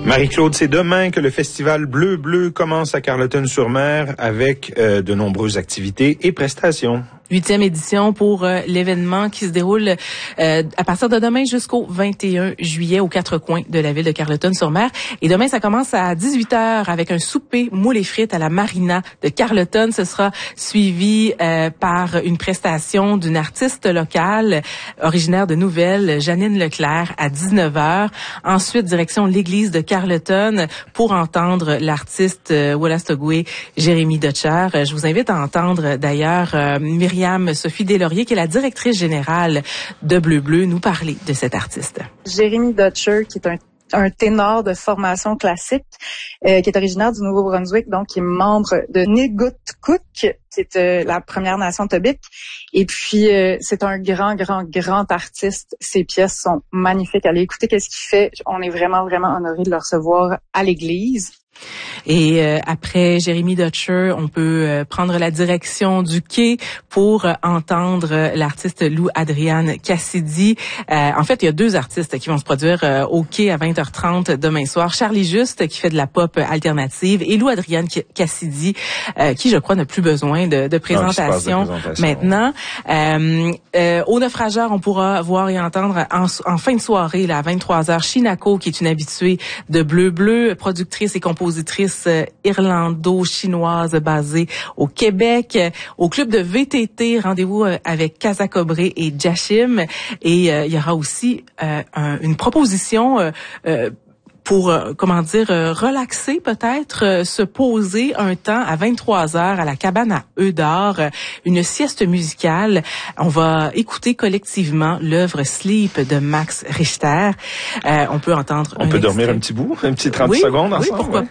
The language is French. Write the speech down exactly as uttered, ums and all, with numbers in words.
Marie-Claude, c'est demain que le festival Bleu Bleu commence à Carleton-sur-Mer avec euh, de nombreuses activités et prestations. Huitième édition pour euh, l'événement qui se déroule euh, à partir de demain jusqu'au vingt et un juillet aux quatre coins de la ville de Carleton-sur-Mer. Et demain, ça commence à dix-huit heures avec un souper moules et frites à la Marina de Carleton. Ce sera suivi euh, par une prestation d'une artiste locale originaire de Nouvelle, Janine Leclerc, à dix-neuf heures. Ensuite, direction l'église de Carleton pour entendre l'artiste euh, Wolastoqey, Jérémy Dutcher. Je vous invite à entendre d'ailleurs euh, Myriam Sophie Deslauriers, qui est la directrice générale de Bleu Bleu, nous parler de cet artiste. Jérémy Dutcher, qui est un un ténor de formation classique, euh, qui est originaire du Nouveau-Brunswick, donc qui est membre de Nigutkuk, qui est euh, la Première Nation tobique. Et puis, euh, c'est un grand, grand, grand artiste. Ses pièces sont magnifiques. Allez écouter qu'est-ce qu'il fait. On est vraiment, vraiment honorés de le recevoir à l'église. Et euh, après Jérémy Dutcher, on peut euh, prendre la direction du quai pour euh, entendre euh, l'artiste Lou Adriane Cassidy. Euh, en fait, il y a deux artistes qui vont se produire euh, au quai à vingt heures trente demain soir. Charlie Juste, qui fait de la pop alternative, et Lou Adriane Cassidy, euh, qui, je crois, n'a plus besoin de, de présentation, non, de présentation maintenant. Euh, euh, au Naufrageur, on pourra voir et entendre en, en fin de soirée, là, à vingt-trois heures, Shinako, qui est une habituée de Bleu Bleu, productrice et compositrice irlando-chinoise basée au Québec. Au club de V T T, rendez-vous avec Casa Cobré et Jashim. Et euh, il y aura aussi euh, un, une proposition euh, euh, pour, euh, comment dire, euh, relaxer peut-être, euh, se poser un temps à vingt-trois heures à la cabane à œufs d'or, euh, une sieste musicale. On va écouter collectivement l'œuvre Sleep de Max Richter. Euh, on peut entendre On un peut extrait. dormir un petit bout, un petit trente oui, secondes ensemble. Oui, pourquoi ouais.